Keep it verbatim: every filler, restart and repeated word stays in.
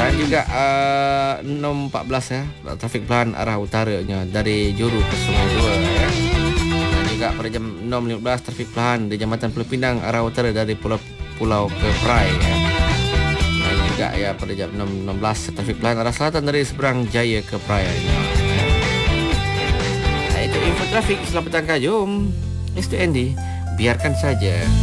Dan juga uh, enam empat belas ya, trafik pelan arah utaranya dari Juru ke Sungai Dua ya. Dan juga pada jam enam lima belas trafik pelan di Jambatan Pulau Pinang arah utara dari Pulau Pulau ke Perai ya. Dan juga ya pada jam enam enam belas trafik pelan arah selatan dari Seberang Jaya ke Perai ya. Nah, itu info trafik. Selamat petang, jom. Mister Andy, biarkan saja.